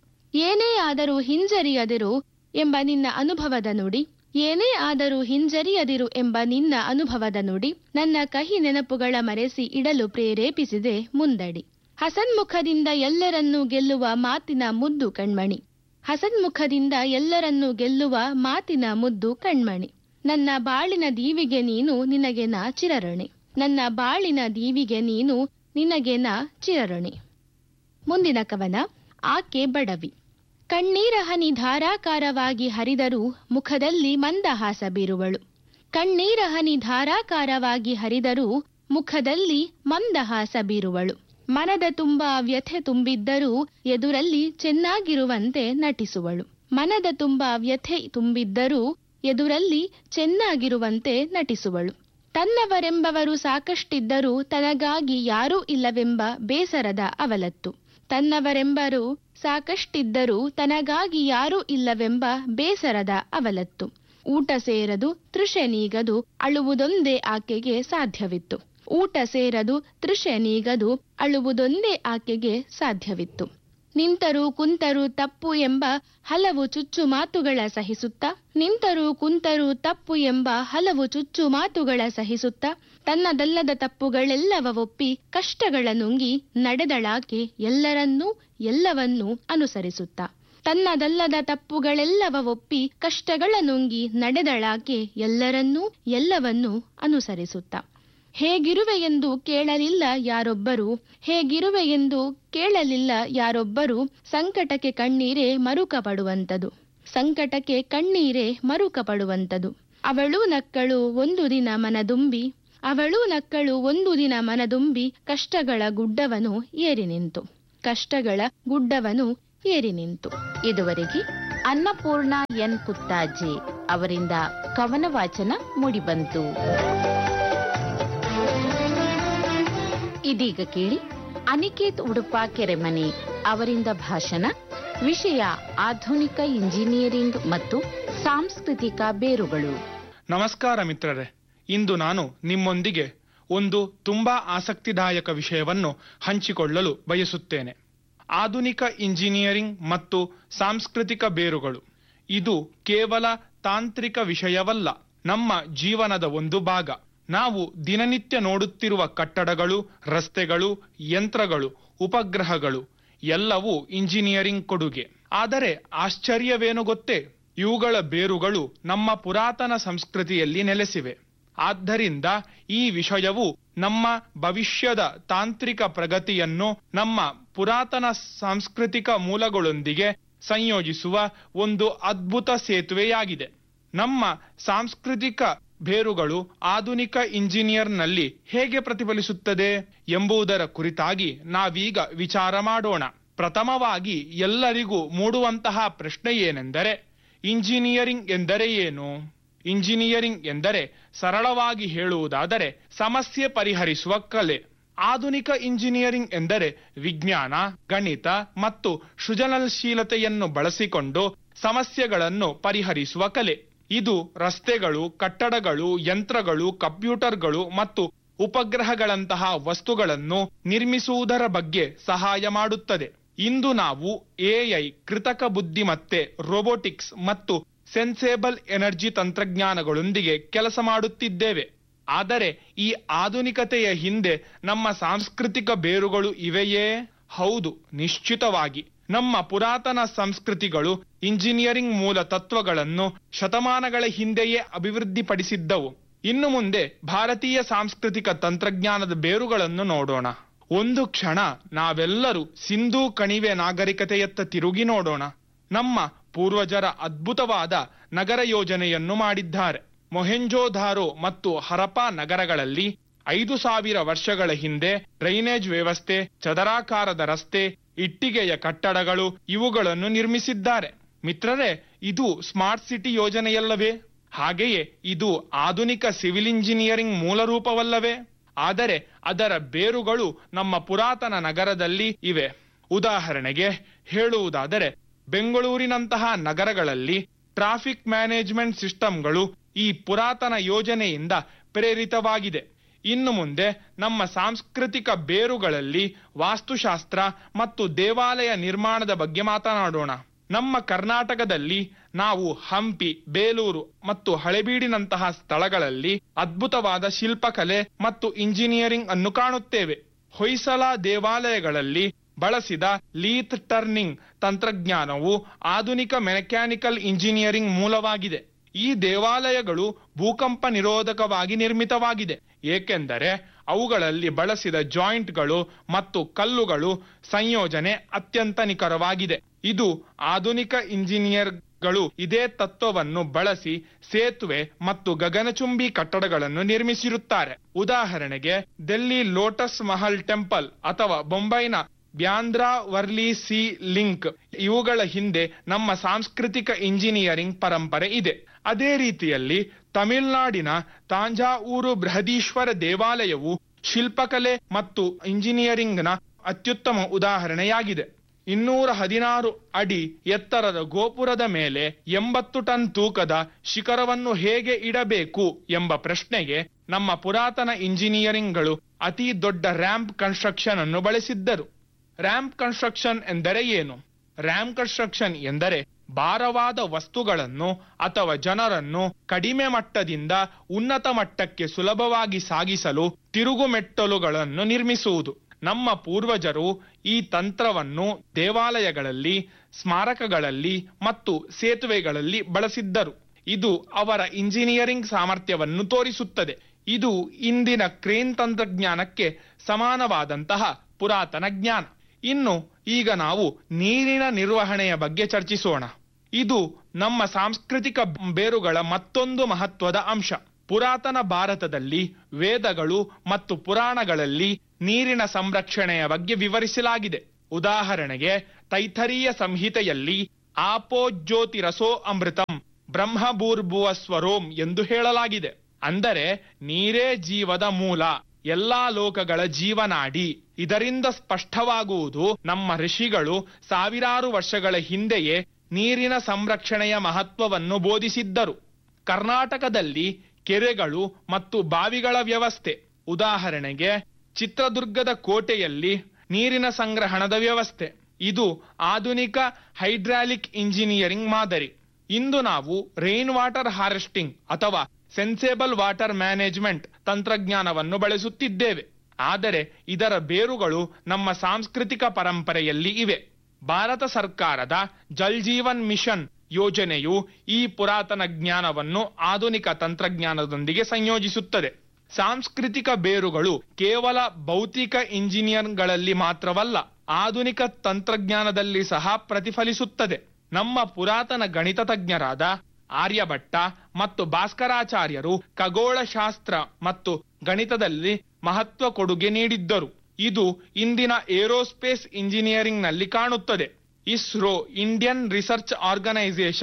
ಏನೇ ಆದರೂ ಹಿಂಜರಿಯದಿರು ಎಂಬ ನಿನ್ನ ಅನುಭವದ ನುಡಿ. ಏನೇ ಆದರೂ ಹಿಂಜರಿಯದಿರು ಎಂಬ ನಿನ್ನ ಅನುಭವದ ನುಡಿ ನನ್ನ ಕಹಿ ನೆನಪುಗಳ ಮರೆಸಿ ಇಡಲು ಪ್ರೇರೇಪಿಸಿದೆ ಮುಂದಡಿ. ಹಸನ್ಮುಖದಿಂದ ಎಲ್ಲರನ್ನೂ ಗೆಲ್ಲುವ ಮಾತಿನ ಮುದ್ದು ಕಣ್ಮಣಿ. ಹಸನ್ಮುಖದಿಂದ ಎಲ್ಲರನ್ನೂ ಗೆಲ್ಲುವ ಮಾತಿನ ಮುದ್ದು ಕಣ್ಮಣಿ. ನನ್ನ ಬಾಳಿನ ದೀವಿಗೆ ನೀನು ನಿನಗೆ ನಾ ಚಿರಋಣಿ. ನನ್ನ ಬಾಳಿನ ದೀವಿಗೆ ನೀನು ನಿನಗೆ ನಾ ಚಿರಋಣಿ. ಮುಂದಿನ ಕವನ ಆಕೆ ಬಡವಿ. ಕಣ್ಣೀರ ಹನಿ ಧಾರಾಕಾರವಾಗಿ ಹರಿದರೂ ಮುಖದಲ್ಲಿ ಮಂದಹಾಸ ಬೀರುವಳು. ಕಣ್ಣೀರ ಹನಿ ಧಾರಾಕಾರವಾಗಿ ಹರಿದರೂ ಮುಖದಲ್ಲಿ ಮಂದಹಾಸ ಬೀರುವಳು. ಮನದ ತುಂಬ ವ್ಯಥೆ ತುಂಬಿದ್ದರೂ ಎದುರಲ್ಲಿ ಚೆನ್ನಾಗಿರುವಂತೆ ನಟಿಸುವಳು. ಮನದ ತುಂಬ ವ್ಯಥೆ ತುಂಬಿದ್ದರೂ ಎದುರಲ್ಲಿ ಚೆನ್ನಾಗಿರುವಂತೆ ನಟಿಸುವಳು. ತನ್ನವರೆಂಬವರು ಸಾಕಷ್ಟಿದ್ದರೂ ತನಗಾಗಿ ಯಾರೂ ಇಲ್ಲವೆಂಬ ಬೇಸರದ ಅವಲತ್ತು. ತನ್ನವರೆಂಬರು ಸಾಕಷ್ಟಿದ್ದರೂ ತನಗಾಗಿ ಯಾರೂ ಇಲ್ಲವೆಂಬ ಬೇಸರದ ಅವಲತ್ತು. ಊಟ ಸೇರದು ತೃಷೆ ನೀಗದು ಅಳುವುದೊಂದೇ ಆಕೆಗೆ ಸಾಧ್ಯವಿತ್ತು. ಊಟ ಸೇರದು ತೃಷೆ ನೀಗದು ಅಳುವುದೊಂದೇ ಆಕೆಗೆ ಸಾಧ್ಯವಿತ್ತು. ನಿಂತರೂ ಕುಂತರೂ ತಪ್ಪು ಎಂಬ ಹಲವು ಚುಚ್ಚು ಮಾತುಗಳ ಸಹಿಸುತ್ತ ನಿಂತರೂ ಕುಂತರೂ ತಪ್ಪು ಎಂಬ ಹಲವು ಚುಚ್ಚು ಮಾತುಗಳ ಸಹಿಸುತ್ತ ತನ್ನದಲ್ಲದ ತಪ್ಪುಗಳೆಲ್ಲವ ಒಪ್ಪಿ ಕಷ್ಟಗಳ ನುಂಗಿ ನಡೆದಳಾಕೆ ಎಲ್ಲರನ್ನೂ ಎಲ್ಲವನ್ನೂ ಅನುಸರಿಸುತ್ತ. ತನ್ನದಲ್ಲದ ತಪ್ಪುಗಳೆಲ್ಲವ ಒಪ್ಪಿ ಕಷ್ಟಗಳ ನುಂಗಿ ನಡೆದಳಾಕೆ ಎಲ್ಲರನ್ನೂ ಎಲ್ಲವನ್ನೂ ಅನುಸರಿಸುತ್ತ. ಹೇಗಿರುವೆ ಎಂದು ಕೇಳಲಿಲ್ಲ ಯಾರೊಬ್ಬರು ಹೇಗಿರುವೆ ಎಂದು ಕೇಳಲಿಲ್ಲ ಯಾರೊಬ್ಬರು ಸಂಕಟಕ್ಕೆ ಕಣ್ಣೀರೇ ಮರುಕ ಪಡುವಂತದು. ಸಂಕಟಕ್ಕೆ ಕಣ್ಣೀರೇ ಮರುಕ ಪಡುವಂತದು. ಅವಳು ನಕ್ಕಳು ಒಂದು ದಿನ ಮನದುಂಬಿ ಅವಳು ನಕ್ಕಳು ಒಂದು ದಿನ ಮನದುಂಬಿ ಕಷ್ಟಗಳ ಗುಡ್ಡವನು ಏರಿ ನಿಂತು ಕಷ್ಟಗಳ ಗುಡ್ಡವನು ಏರಿ ನಿಂತು. ಇದುವರೆಗೆ ಅನ್ನಪೂರ್ಣ ಎನ್ ಕುತ್ತಾಜೆ ಅವರಿಂದ ಕವನ ವಾಚನ ಮೂಡಿಬಂತು. ಇದೀಗ ಕೇಳಿ ಅನಿಕೇತ್ ಉಡುಪ ಕೆರೆಮನೆ ಅವರಿಂದ ಭಾಷಣ. ವಿಷಯ ಆಧುನಿಕ ಇಂಜಿನಿಯರಿಂಗ್ ಮತ್ತು ಸಾಂಸ್ಕೃತಿಕ ಬೇರುಗಳು. ನಮಸ್ಕಾರ ಮಿತ್ರರೇ, ಇಂದು ನಾನು ನಿಮ್ಮೊಂದಿಗೆ ಒಂದು ತುಂಬಾ ಆಸಕ್ತಿದಾಯಕ ವಿಷಯವನ್ನು ಹಂಚಿಕೊಳ್ಳಲು ಬಯಸುತ್ತೇನೆ. ಆಧುನಿಕ ಇಂಜಿನಿಯರಿಂಗ್ ಮತ್ತು ಸಾಂಸ್ಕೃತಿಕ ಬೇರುಗಳು. ಇದು ಕೇವಲ ತಾಂತ್ರಿಕ ವಿಷಯವಲ್ಲ, ನಮ್ಮ ಜೀವನದ ಒಂದು ಭಾಗ. ನಾವು ದಿನನಿತ್ಯ ನೋಡುತ್ತಿರುವ ಕಟ್ಟಡಗಳು, ರಸ್ತೆಗಳು, ಯಂತ್ರಗಳು, ಉಪಗ್ರಹಗಳು ಎಲ್ಲವೂ ಇಂಜಿನಿಯರಿಂಗ್ ಕೊಡುಗೆ. ಆದರೆ ಆಶ್ಚರ್ಯವೇನು ಗೊತ್ತೇ? ಇವುಗಳ ಬೇರುಗಳು ನಮ್ಮ ಪುರಾತನ ಸಂಸ್ಕೃತಿಯಲ್ಲಿ ನೆಲೆಸಿವೆ. ಆದ್ದರಿಂದ ಈ ವಿಷಯವು ನಮ್ಮ ಭವಿಷ್ಯದ ತಾಂತ್ರಿಕ ಪ್ರಗತಿಯನ್ನು ನಮ್ಮ ಪುರಾತನ ಸಾಂಸ್ಕೃತಿಕ ಮೂಲಗಳೊಂದಿಗೆ ಸಂಯೋಜಿಸುವ ಒಂದು ಅದ್ಭುತ ಸೇತುವೆಯಾಗಿದೆ. ನಮ್ಮ ಸಾಂಸ್ಕೃತಿಕ ಬೇರುಗಳು ಆಧುನಿಕ ಇಂಜಿನಿಯರ್ನಲ್ಲಿ ಹೇಗೆ ಪ್ರತಿಫಲಿಸುತ್ತದೆ ಎಂಬುದರ ಕುರಿತಾಗಿ ನಾವೀಗ ವಿಚಾರ ಮಾಡೋಣ. ಪ್ರಥಮವಾಗಿ ಎಲ್ಲರಿಗೂ ಮೂಡುವಂತಹ ಪ್ರಶ್ನೆ ಏನೆಂದರೆ, ಇಂಜಿನಿಯರಿಂಗ್ ಎಂದರೆ ಏನು? ಇಂಜಿನಿಯರಿಂಗ್ ಎಂದರೆ ಸರಳವಾಗಿ ಹೇಳುವುದಾದರೆ ಸಮಸ್ಯೆ ಪರಿಹರಿಸುವ ಕಲೆ. ಆಧುನಿಕ ಇಂಜಿನಿಯರಿಂಗ್ ಎಂದರೆ ವಿಜ್ಞಾನ, ಗಣಿತ ಮತ್ತು ಸೃಜನಶೀಲತೆಯನ್ನು ಬಳಸಿಕೊಂಡು ಸಮಸ್ಯೆಗಳನ್ನು ಪರಿಹರಿಸುವ ಕಲೆ. ಇದು ರಸ್ತೆಗಳು, ಕಟ್ಟಡಗಳು, ಯಂತ್ರಗಳು, ಕಂಪ್ಯೂಟರ್ಗಳು ಮತ್ತು ಉಪಗ್ರಹಗಳಂತಹ ವಸ್ತುಗಳನ್ನು ನಿರ್ಮಿಸುವುದರ ಬಗ್ಗೆ ಸಹಾಯ ಮಾಡುತ್ತದೆ. ಇಂದು ನಾವು ಎಐ, ಕೃತಕ ಬುದ್ಧಿಮತ್ತೆ, ರೋಬೋಟಿಕ್ಸ್ ಮತ್ತು ಸೆನ್ಸೇಬಲ್ ಎನರ್ಜಿ ತಂತ್ರಜ್ಞಾನಗಳೊಂದಿಗೆ ಕೆಲಸ ಮಾಡುತ್ತಿದ್ದೇವೆ. ಆದರೆ ಈ ಆಧುನಿಕತೆಯ ಹಿಂದೆ ನಮ್ಮ ಸಾಂಸ್ಕೃತಿಕ ಬೇರುಗಳು ಇವೆಯೇ? ಹೌದು, ನಿಶ್ಚಿತವಾಗಿ. ನಮ್ಮ ಪುರಾತನ ಸಂಸ್ಕೃತಿಗಳು ಇಂಜಿನಿಯರಿಂಗ್ ಮೂಲ ತತ್ವಗಳನ್ನು ಶತಮಾನಗಳ ಹಿಂದೆಯೇ ಅಭಿವೃದ್ಧಿಪಡಿಸಿದ್ದವು. ಇನ್ನು ಮುಂದೆ ಭಾರತೀಯ ಸಾಂಸ್ಕೃತಿಕ ತಂತ್ರಜ್ಞಾನದ ಬೇರುಗಳನ್ನು ನೋಡೋಣ. ಒಂದು ಕ್ಷಣ ನಾವೆಲ್ಲರೂ ಸಿಂಧೂ ಕಣಿವೆ ನಾಗರಿಕತೆಯತ್ತ ತಿರುಗಿ ನೋಡೋಣ. ನಮ್ಮ ಪೂರ್ವಜರ ಅದ್ಭುತವಾದ ನಗರ ಯೋಜನೆಯನ್ನು ಮಾಡಿದ್ದಾರೆ. ಮೊಹೆಂಜೋದಾರೋ ಮತ್ತು ಹರಪ್ಪಾ ನಗರಗಳಲ್ಲಿ ಐದು ಸಾವಿರ ವರ್ಷಗಳ ಹಿಂದೆ ಡ್ರೈನೇಜ್ ವ್ಯವಸ್ಥೆ, ಚದರಾಕಾರದ ರಸ್ತೆ, ಇಟ್ಟಿಗೆಯ ಕಟ್ಟಡಗಳು ಇವುಗಳನ್ನು ನಿರ್ಮಿಸಿದ್ದಾರೆ. ಮಿತ್ರರೇ, ಇದು ಸ್ಮಾರ್ಟ್ ಸಿಟಿ ಯೋಜನೆಯಲ್ಲವೇ? ಹಾಗೆಯೇ ಇದು ಆಧುನಿಕ ಸಿವಿಲ್ ಇಂಜಿನಿಯರಿಂಗ್ ಮೂಲರೂಪವಲ್ಲವೇ? ಆದರೆ ಅದರ ಬೇರುಗಳು ನಮ್ಮ ಪುರಾತನ ನಗರದಲ್ಲಿ ಇವೆ. ಉದಾಹರಣೆಗೆ ಹೇಳುವುದಾದರೆ, ಬೆಂಗಳೂರಿನಂತಹ ನಗರಗಳಲ್ಲಿ ಟ್ರಾಫಿಕ್ ಮ್ಯಾನೇಜ್ಮೆಂಟ್ ಸಿಸ್ಟಂಗಳು ಈ ಪುರಾತನ ಯೋಜನೆಯಿಂದ ಪ್ರೇರಿತವಾಗಿದೆ. ಇನ್ನು ಮುಂದೆ ನಮ್ಮ ಸಾಂಸ್ಕೃತಿಕ ಬೇರುಗಳಲ್ಲಿ ವಾಸ್ತುಶಾಸ್ತ್ರ ಮತ್ತು ದೇವಾಲಯ ನಿರ್ಮಾಣದ ಬಗ್ಗೆ ಮಾತನಾಡೋಣ. ನಮ್ಮ ಕರ್ನಾಟಕದಲ್ಲಿ ನಾವು ಹಂಪಿ, ಬೇಲೂರು ಮತ್ತು ಹಳೆಬೀಡಿನಂತಹ ಸ್ಥಳಗಳಲ್ಲಿ ಅದ್ಭುತವಾದ ಶಿಲ್ಪಕಲೆ ಮತ್ತು ಇಂಜಿನಿಯರಿಂಗ್ ಅನ್ನು ಕಾಣುತ್ತೇವೆ. ಹೊಯ್ಸಳ ದೇವಾಲಯಗಳಲ್ಲಿ ಬಳಸಿದ ಲೀತ್ ಟರ್ನಿಂಗ್ ತಂತ್ರಜ್ಞಾನವು ಆಧುನಿಕ ಮೆಕ್ಯಾನಿಕಲ್ ಇಂಜಿನಿಯರಿಂಗ್ ಮೂಲವಾಗಿದೆ. ಈ ದೇವಾಲಯಗಳು ಭೂಕಂಪ ನಿರೋಧಕವಾಗಿ ನಿರ್ಮಿತವಾಗಿದೆ, ಏಕೆಂದರೆ ಅವುಗಳಲ್ಲಿ ಬಳಸಿದ ಜಾಯಿಂಟ್ಗಳು ಮತ್ತು ಕಲ್ಲುಗಳು ಸಂಯೋಜನೆ ಅತ್ಯಂತ ನಿಖರವಾಗಿದೆ. ಇದು ಆಧುನಿಕ ಇಂಜಿನಿಯರ್ಗಳು ಇದೇ ತತ್ವವನ್ನು ಬಳಸಿ ಸೇತುವೆ ಮತ್ತು ಗಗನಚುಂಬಿ ಕಟ್ಟಡಗಳನ್ನು ನಿರ್ಮಿಸಿರುತ್ತಾರೆ. ಉದಾಹರಣೆಗೆ ದಿಲ್ಲಿ ಲೋಟಸ್ ಮಹಲ್ ಟೆಂಪಲ್ ಅಥವಾ ಬೊಂಬೈನ ಬ್ಯಾಂದ್ರಾ ವರ್ಲಿ ಸಿ ಲಿಂಕ್, ಇವುಗಳ ಹಿಂದೆ ನಮ್ಮ ಸಾಂಸ್ಕೃತಿಕ ಇಂಜಿನಿಯರಿಂಗ್ ಪರಂಪರೆ ಇದೆ. ಅದೇ ರೀತಿಯಲ್ಲಿ ತಮಿಳುನಾಡಿನ ತಾಂಜಾವೂರು ಬೃಹದೀಶ್ವರ ದೇವಾಲಯವು ಶಿಲ್ಪಕಲೆ ಮತ್ತು ಇಂಜಿನಿಯರಿಂಗ್ನ ಅತ್ಯುತ್ತಮ ಉದಾಹರಣೆಯಾಗಿದೆ. ಇನ್ನೂರ ಹದಿನಾರು ಅಡಿ ಎತ್ತರದ ಗೋಪುರದ ಮೇಲೆ ಎಂಬತ್ತು ಟನ್ ತೂಕದ ಶಿಖರವನ್ನು ಹೇಗೆ ಇಡಬೇಕು ಎಂಬ ಪ್ರಶ್ನೆಗೆ ನಮ್ಮ ಪುರಾತನ ಇಂಜಿನಿಯರಿಂಗ್ಗಳು ಅತಿ ದೊಡ್ಡ ರ್ಯಾಂಪ್ ಕನ್ಸ್ಟ್ರಕ್ಷನ್ ಅನ್ನು ಬಳಸಿದ್ದರು. ರ್ಯಾಂಪ್ ಕನ್ಸ್ಟ್ರಕ್ಷನ್ ಎಂದರೆ ಏನು? ರ್ಯಾಂಪ್ ಕನ್ಸ್ಟ್ರಕ್ಷನ್ ಎಂದರೆ ಭಾರವಾದ ವಸ್ತುಗಳನ್ನು ಅಥವಾ ಜನರನ್ನು ಕಡಿಮೆ ಮಟ್ಟದಿಂದ ಉನ್ನತ ಮಟ್ಟಕ್ಕೆ ಸುಲಭವಾಗಿ ಸಾಗಿಸಲು ತಿರುಗುಮೆಟ್ಟಲುಗಳನ್ನು ನಿರ್ಮಿಸುವುದು. ನಮ್ಮ ಪೂರ್ವಜರು ಈ ತಂತ್ರವನ್ನು ದೇವಾಲಯಗಳಲ್ಲಿ, ಸ್ಮಾರಕಗಳಲ್ಲಿ ಮತ್ತು ಸೇತುವೆಗಳಲ್ಲಿ ಬಳಸಿದ್ದರು. ಇದು ಅವರ ಇಂಜಿನಿಯರಿಂಗ್ ಸಾಮರ್ಥ್ಯವನ್ನು ತೋರಿಸುತ್ತದೆ. ಇದು ಇಂದಿನ ಕ್ರೇನ್ ತಂತ್ರಜ್ಞಾನಕ್ಕೆ ಸಮಾನವಾದಂತಹ ಪುರಾತನ ಜ್ಞಾನ. ಇನ್ನು ಈಗ ನಾವು ನೀರಿನ ನಿರ್ವಹಣೆಯ ಬಗ್ಗೆ ಚರ್ಚಿಸೋಣ. ಇದು ನಮ್ಮ ಸಾಂಸ್ಕೃತಿಕ ಬೇರುಗಳ ಮತ್ತೊಂದು ಮಹತ್ವದ ಅಂಶ. ಪುರಾತನ ಭಾರತದಲ್ಲಿ ವೇದಗಳು ಮತ್ತು ಪುರಾಣಗಳಲ್ಲಿ ನೀರಿನ ಸಂರಕ್ಷಣೆಯ ಬಗ್ಗೆ ವಿವರಿಸಲಾಗಿದೆ. ಉದಾಹರಣೆಗೆ ತೈತರೀಯ ಸಂಹಿತೆಯಲ್ಲಿ ಆಪೋ ಜ್ಯೋತಿರಸೋ ಅಮೃತಂ ಬ್ರಹ್ಮಭೂರ್ಭುವ ಸ್ವರೋಂ ಎಂದು ಹೇಳಲಾಗಿದೆ. ಅಂದರೆ ನೀರೇ ಜೀವದ ಮೂಲ, ಎಲ್ಲಾ ಲೋಕಗಳ ಜೀವನಾಡಿ. ಇದರಿಂದ ಸ್ಪಷ್ಟವಾಗುವುದು ನಮ್ಮ ಋಷಿಗಳು ಸಾವಿರಾರು ವರ್ಷಗಳ ಹಿಂದೆಯೇ ನೀರಿನ ಸಂರಕ್ಷಣೆಯ ಮಹತ್ವವನ್ನು ಬೋಧಿಸಿದ್ದರು. ಕರ್ನಾಟಕದಲ್ಲಿ ಕೆರೆಗಳು ಮತ್ತು ಬಾವಿಗಳ ವ್ಯವಸ್ಥೆ. ಉದಾಹರಣೆಗೆ ಚಿತ್ರದುರ್ಗದ ಕೋಟೆಯಲ್ಲಿ ನೀರಿನ ಸಂಗ್ರಹಣದ ವ್ಯವಸ್ಥೆ. ಇದು ಆಧುನಿಕ ಹೈಡ್ರಾಲಿಕ್ ಇಂಜಿನಿಯರಿಂಗ್ ಮಾದರಿ. ಇಂದು ನಾವು ರೈನ್ ವಾಟರ್ ಹಾರ್ವೆಸ್ಟಿಂಗ್ ಅಥವಾ ಸೆನ್ಸೇಬಲ್ ವಾಟರ್ ಮ್ಯಾನೇಜ್ಮೆಂಟ್ ತಂತ್ರಜ್ಞಾನವನ್ನು ಬಳಸುತ್ತಿದ್ದೇವೆ. ಆದರೆ ಇದರ ಬೇರುಗಳು ನಮ್ಮ ಸಾಂಸ್ಕೃತಿಕ ಪರಂಪರೆಯಲ್ಲಿ ಇವೆ. ಭಾರತ ಸರ್ಕಾರದ ಜಲ್ ಜೀವನ್ ಮಿಷನ್ ಯೋಜನೆಯು ಈ ಪುರಾತನ ಜ್ಞಾನವನ್ನು ಆಧುನಿಕ ತಂತ್ರಜ್ಞಾನದೊಂದಿಗೆ ಸಂಯೋಜಿಸುತ್ತದೆ. ಸಾಂಸ್ಕೃತಿಕ ಬೇರುಗಳು ಕೇವಲ ಭೌತಿಕ ಇಂಜಿನಿಯರ್ಗಳಲ್ಲಿ ಮಾತ್ರವಲ್ಲ, ಆಧುನಿಕ ತಂತ್ರಜ್ಞಾನದಲ್ಲಿ ಸಹ ಪ್ರತಿಫಲಿಸುತ್ತದೆ. ನಮ್ಮ ಪುರಾತನ ಗಣಿತ ತಜ್ಞರಾದ ಆರ್ಯಭಟ್ಟ ಮತ್ತು ಭಾಸ್ಕರಾಚಾರ್ಯರು ಖಗೋಳಶಾಸ್ತ್ರ ಮತ್ತು ಗಣಿತದಲ್ಲಿ ಮಹತ್ವ ಕೊಡುಗೆ ನೀಡಿದ್ದರು. ಇದು ಇಂದಿನ ಏರೋಸ್ಪೇಸ್ ಇಂಜಿನಿಯರಿಂಗ್ ನಲ್ಲಿ ಕಾಣುತ್ತದೆ. ಇಸ್ರೋ, ಇಂಡಿಯನ್ ರಿಸರ್ಚ್ ಆರ್ಗನೈಸೇಷನ್,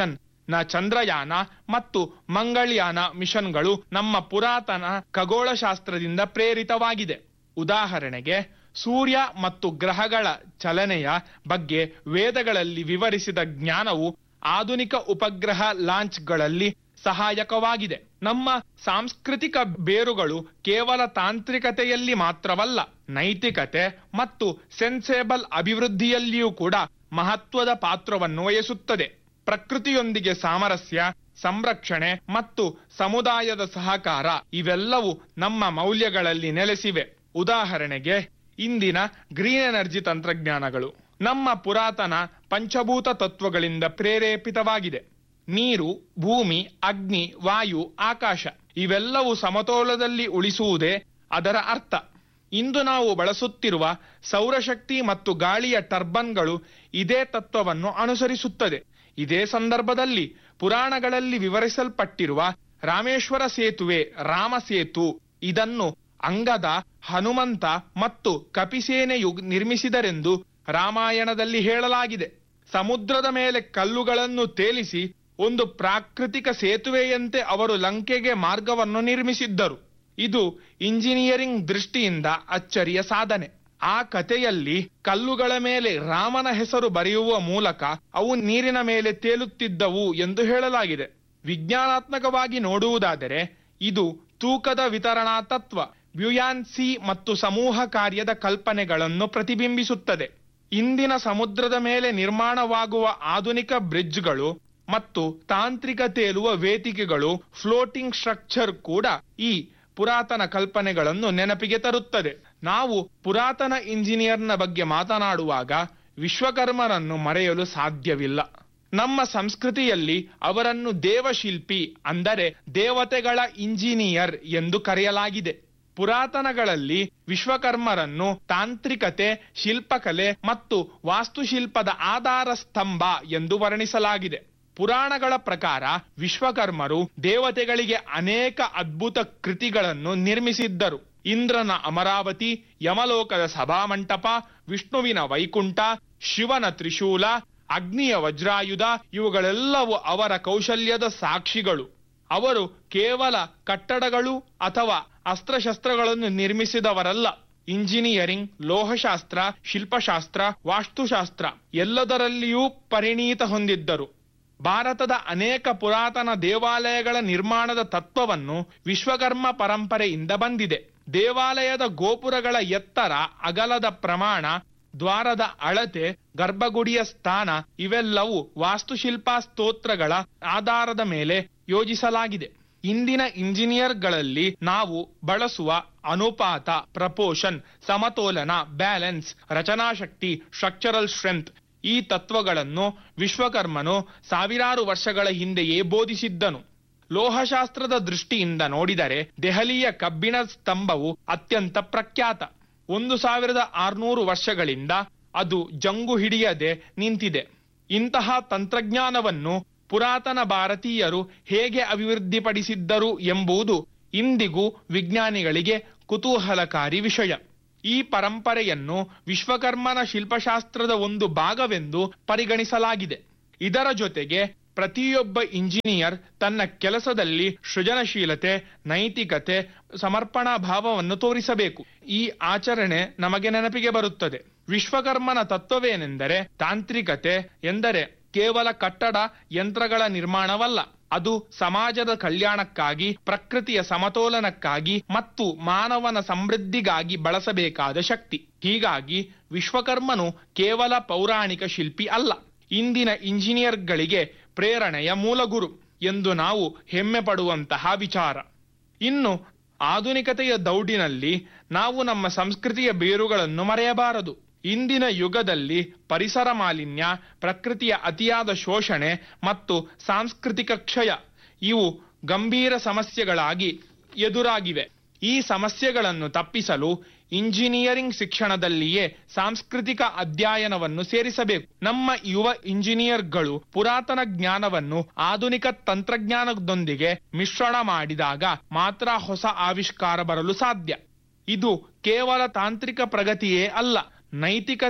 ನ ಚಂದ್ರಯಾನ ಮತ್ತು ಮಂಗಳಯಾನ ಮಿಷನ್ಗಳು ನಮ್ಮ ಪುರಾತನ ಖಗೋಳಶಾಸ್ತ್ರದಿಂದ ಪ್ರೇರಿತವಾಗಿದೆ. ಉದಾಹರಣೆಗೆ ಸೂರ್ಯ ಮತ್ತು ಗ್ರಹಗಳ ಚಲನೆಯ ಬಗ್ಗೆ ವೇದಗಳಲ್ಲಿ ವಿವರಿಸಿದ ಜ್ಞಾನವು ಆಧುನಿಕ ಉಪಗ್ರಹ ಲಾಂಚ್ಗಳಲ್ಲಿ ಸಹಾಯಕವಾಗಿದೆ. ನಮ್ಮ ಸಾಂಸ್ಕೃತಿಕ ಬೇರುಗಳು ಕೇವಲ ತಾಂತ್ರಿಕತೆಯಲ್ಲಿ ಮಾತ್ರವಲ್ಲ, ನೈತಿಕತೆ ಮತ್ತು ಸೆನ್ಸೇಬಲ್ ಅಭಿವೃದ್ಧಿಯಲ್ಲಿಯೂ ಕೂಡ ಮಹತ್ವದ ಪಾತ್ರವನ್ನು ವಹಿಸುತ್ತದೆ. ಪ್ರಕೃತಿಯೊಂದಿಗೆ ಸಾಮರಸ್ಯ, ಸಂರಕ್ಷಣೆ ಮತ್ತು ಸಮುದಾಯದ ಸಹಕಾರ ಇವೆಲ್ಲವೂ ನಮ್ಮ ಮೌಲ್ಯಗಳಲ್ಲಿ ನೆಲೆಸಿವೆ. ಉದಾಹರಣೆಗೆ ಇಂದಿನ ಗ್ರೀನ್ ಎನರ್ಜಿ ತಂತ್ರಜ್ಞಾನಗಳು ನಮ್ಮ ಪುರಾತನ ಪಂಚಭೂತ ತತ್ವಗಳಿಂದ ಪ್ರೇರೇಪಿತವಾಗಿದೆ. ನೀರು, ಭೂಮಿ, ಅಗ್ನಿ, ವಾಯು, ಆಕಾಶ ಇವೆಲ್ಲವೂ ಸಮತೋಲನದಲ್ಲಿ ಉಳಿಸುವುದೇ ಅದರ ಅರ್ಥ. ಇಂದು ನಾವು ಬಳಸುತ್ತಿರುವ ಸೌರಶಕ್ತಿ ಮತ್ತು ಗಾಳಿಯ ಟರ್ಬನ್ಗಳು ಇದೇ ತತ್ವವನ್ನು ಅನುಸರಿಸುತ್ತದೆ. ಇದೇ ಸಂದರ್ಭದಲ್ಲಿ ಪುರಾಣಗಳಲ್ಲಿ ವಿವರಿಸಲ್ಪಟ್ಟಿರುವ ರಾಮೇಶ್ವರ ಸೇತುವೆ, ರಾಮ ಸೇತು, ಇದನ್ನು ಅಂಗದ, ಹನುಮಂತ ಮತ್ತು ಕಪಿಸೇನೆಯು ನಿರ್ಮಿಸಿದರೆಂದು ರಾಮಾಯಣದಲ್ಲಿ ಹೇಳಲಾಗಿದೆ. ಸಮುದ್ರದ ಮೇಲೆ ಕಲ್ಲುಗಳನ್ನು ತೇಲಿಸಿ ಒಂದು ಪ್ರಾಕೃತಿಕ ಸೇತುವೆಯಂತೆ ಅವರು ಲಂಕೆಗೆ ಮಾರ್ಗವನ್ನು ನಿರ್ಮಿಸಿದ್ದರು. ಇದು ಇಂಜಿನಿಯರಿಂಗ್ ದೃಷ್ಟಿಯಿಂದ ಅಚ್ಚರಿಯ ಸಾಧನೆ. ಆ ಕಥೆಯಲ್ಲಿ ಕಲ್ಲುಗಳ ಮೇಲೆ ರಾಮನ ಹೆಸರು ಬರೆಯುವ ಮೂಲಕ ಅವು ನೀರಿನ ಮೇಲೆ ತೇಲುತ್ತಿದ್ದವು ಎಂದು ಹೇಳಲಾಗಿದೆ. ವಿಜ್ಞಾನಾತ್ಮಕವಾಗಿ ನೋಡುವುದಾದರೆ ಇದು ತೂಕದ ವಿತರಣಾ ತತ್ವ, ಬ್ಯುಯಾನ್ಸಿ ಮತ್ತು ಸಮೂಹ ಕಾರ್ಯದ ಕಲ್ಪನೆಗಳನ್ನು ಪ್ರತಿಬಿಂಬಿಸುತ್ತದೆ. ಇಂದಿನ ಸಮುದ್ರದ ಮೇಲೆ ನಿರ್ಮಾಣವಾಗುವ ಆಧುನಿಕ ಬ್ರಿಡ್ಜ್ಗಳು ಮತ್ತು ತಾಂತ್ರಿಕ ತೇಲುವ ವೇದಿಕೆಗಳು, ಫ್ಲೋಟಿಂಗ್ ಸ್ಟ್ರಕ್ಚರ್ ಕೂಡ ಈ ಪುರಾತನ ಕಲ್ಪನೆಗಳನ್ನು ನೆನಪಿಗೆ ತರುತ್ತದೆ. ನಾವು ಪುರಾತನ ಇಂಜಿನಿಯರ್ನ ಬಗ್ಗೆ ಮಾತನಾಡುವಾಗ ವಿಶ್ವಕರ್ಮರನ್ನು ಮರೆಯಲು ಸಾಧ್ಯವಿಲ್ಲ. ನಮ್ಮ ಸಂಸ್ಕೃತಿಯಲ್ಲಿ ಅವರನ್ನು ದೇವಶಿಲ್ಪಿ, ಅಂದರೆ ದೇವತೆಗಳ ಇಂಜಿನಿಯರ್ ಎಂದು ಕರೆಯಲಾಗಿದೆ. ಪುರಾತನಗಳಲ್ಲಿ ವಿಶ್ವಕರ್ಮರನ್ನು ತಾಂತ್ರಿಕತೆ, ಶಿಲ್ಪಕಲೆ ಮತ್ತು ವಾಸ್ತುಶಿಲ್ಪದ ಆಧಾರ ಸ್ತಂಭ ಎಂದು ವರ್ಣಿಸಲಾಗಿದೆ. ಪುರಾಣಗಳ ಪ್ರಕಾರ ವಿಶ್ವಕರ್ಮರು ದೇವತೆಗಳಿಗೆ ಅನೇಕ ಅದ್ಭುತ ಕೃತಿಗಳನ್ನು ನಿರ್ಮಿಸಿದ್ದರು. ಇಂದ್ರನ ಅಮರಾವತಿ, ಯಮಲೋಕದ ಸಭಾಮಂಟಪ, ವಿಷ್ಣುವಿನ ವೈಕುಂಠ, ಶಿವನ ತ್ರಿಶೂಲ, ಅಗ್ನಿಯ ವಜ್ರಾಯುಧ ಇವುಗಳೆಲ್ಲವೂ ಅವರ ಕೌಶಲ್ಯದ ಸಾಕ್ಷಿಗಳು. ಅವರು ಕೇವಲ ಕಟ್ಟಡಗಳು ಅಥವಾ ಅಸ್ತ್ರಶಸ್ತ್ರಗಳನ್ನು ನಿರ್ಮಿಸಿದವರಲ್ಲ. ಇಂಜಿನಿಯರಿಂಗ್, ಲೋಹಶಾಸ್ತ್ರ, ಶಿಲ್ಪಶಾಸ್ತ್ರ, ವಾಸ್ತುಶಾಸ್ತ್ರ ಎಲ್ಲದರಲ್ಲಿಯೂ ಪರಿಣೀತ ಹೊಂದಿದ್ದರು. ಭಾರತದ ಅನೇಕ ಪುರಾತನ ದೇವಾಲಯಗಳ ನಿರ್ಮಾಣದ ತತ್ವವನ್ನು ವಿಶ್ವಕರ್ಮ ಪರಂಪರೆಯಿಂದ ಬಂದಿದೆ. ದೇವಾಲಯದ ಗೋಪುರಗಳ ಎತ್ತರ, ಅಗಲದ ಪ್ರಮಾಣ, ದ್ವಾರದ ಅಳತೆ, ಗರ್ಭಗುಡಿಯ ಸ್ಥಾನ ಇವೆಲ್ಲವೂ ವಾಸ್ತುಶಿಲ್ಪ ಸ್ತೋತ್ರಗಳ ಆಧಾರದ ಮೇಲೆ ಯೋಜಿಸಲಾಗಿದೆ. ಇಂದಿನ ಇಂಜಿನಿಯರ್ಗಳಲ್ಲಿ ನಾವು ಬಳಸುವ ಅನುಪಾತ, ಪ್ರಪೋರ್ಷನ್, ಸಮತೋಲನ, ಬ್ಯಾಲೆನ್ಸ್, ರಚನಾಶಕ್ತಿ, ಸ್ಟ್ರಕ್ಚರಲ್ ಸ್ಟ್ರೆಂತ್ ಈ ತತ್ವಗಳನ್ನು ವಿಶ್ವಕರ್ಮನು ಸಾವಿರಾರು ವರ್ಷಗಳ ಹಿಂದೆಯೇ ಬೋಧಿಸಿದ್ದನು. ಲೋಹಶಾಸ್ತ್ರದ ದೃಷ್ಟಿಯಿಂದ ನೋಡಿದರೆ ದೆಹಲಿಯ ಕಬ್ಬಿಣ ಸ್ತಂಭವು ಅತ್ಯಂತ ಪ್ರಖ್ಯಾತ. ಒಂದು ಸಾವಿರದ ಆರುನೂರು ವರ್ಷಗಳಿಂದ ಅದು ಜಂಗು ಹಿಡಿಯದೆ ನಿಂತಿದೆ. ಇಂತಹ ತಂತ್ರಜ್ಞಾನವನ್ನು ಪುರಾತನ ಭಾರತೀಯರು ಹೇಗೆ ಅಭಿವೃದ್ಧಿಪಡಿಸಿದ್ದರು ಎಂಬುದು ಇಂದಿಗೂ ವಿಜ್ಞಾನಿಗಳಿಗೆ ಕುತೂಹಲಕಾರಿ ವಿಷಯ. ಈ ಪರಂಪರೆಯನ್ನು ವಿಶ್ವಕರ್ಮನ ಶಿಲ್ಪಶಾಸ್ತ್ರದ ಒಂದು ಭಾಗವೆಂದು ಪರಿಗಣಿಸಲಾಗಿದೆ. ಇದರ ಜೊತೆಗೆ ಪ್ರತಿಯೊಬ್ಬ ಇಂಜಿನಿಯರ್ ತನ್ನ ಕೆಲಸದಲ್ಲಿ ಸೃಜನಶೀಲತೆ, ನೈತಿಕತೆ, ಸಮರ್ಪಣಾ ಭಾವವನ್ನು ತೋರಿಸಬೇಕು. ಈ ಆಚರಣೆ ನಮಗೆ ನೆನಪಿಗೆ ಬರುತ್ತದೆ. ವಿಶ್ವಕರ್ಮನ ತತ್ವವೇನೆಂದರೆ, ತಾಂತ್ರಿಕತೆ ಎಂದರೆ ಕೇವಲ ಕಟ್ಟಡ ಯಂತ್ರಗಳ ನಿರ್ಮಾಣವಲ್ಲ, ಅದು ಸಮಾಜದ ಕಲ್ಯಾಣಕ್ಕಾಗಿ, ಪ್ರಕೃತಿಯ ಸಮತೋಲನಕ್ಕಾಗಿ ಮತ್ತು ಮಾನವನ ಸಮೃದ್ಧಿಗಾಗಿ ಬಳಸಬೇಕಾದ ಶಕ್ತಿ. ಹೀಗಾಗಿ ವಿಶ್ವಕರ್ಮನು ಕೇವಲ ಪೌರಾಣಿಕ ಶಿಲ್ಪಿ ಅಲ್ಲ, ಇಂದಿನ ಇಂಜಿನಿಯರ್ಗಳಿಗೆ ಪ್ರೇರಣೆಯ ಮೂಲಗುರು ಎಂದು ನಾವು ಹೆಮ್ಮೆ ಪಡುವಂತಹ ವಿಚಾರ. ಇನ್ನು ಆಧುನಿಕತೆಯ ದೌಡಿನಲ್ಲಿ ನಾವು ನಮ್ಮ ಸಂಸ್ಕೃತಿಯ ಬೇರುಗಳನ್ನು ಮರೆಯಬಾರದು. ಇಂದಿನ ಯುಗದಲ್ಲಿ ಪರಿಸರ ಮಾಲಿನ್ಯ, ಪ್ರಕೃತಿಯ ಅತಿಯಾದ ಶೋಷಣೆ ಮತ್ತು ಸಾಂಸ್ಕೃತಿಕ ಕ್ಷಯ ಇವು ಗಂಭೀರ ಸಮಸ್ಯೆಗಳಾಗಿ ಎದುರಾಗಿವೆ. ಈ ಸಮಸ್ಯೆಗಳನ್ನು ತಪ್ಪಿಸಲು ಇಂಜಿನಿಯರಿಂಗ್ ಶಿಕ್ಷಣದಲ್ಲಿಯೇ ಸಾಂಸ್ಕೃತಿಕ ಅಧ್ಯಯನವನ್ನು ಸೇರಿಸಬೇಕು. ನಮ್ಮ ಯುವ ಇಂಜಿನಿಯರ್ಗಳು ಪುರಾತನ ಜ್ಞಾನವನ್ನು ಆಧುನಿಕ ತಂತ್ರಜ್ಞಾನದೊಂದಿಗೆ ಮಿಶ್ರಣ ಮಾಡಿದಾಗ ಮಾತ್ರ ಹೊಸ ಆವಿಷ್ಕಾರ ಬರಲು ಸಾಧ್ಯ. ಇದು ಕೇವಲ ತಾಂತ್ರಿಕ ಪ್ರಗತಿಯೇ ಅಲ್ಲ, ನೈತಿಕತೆ,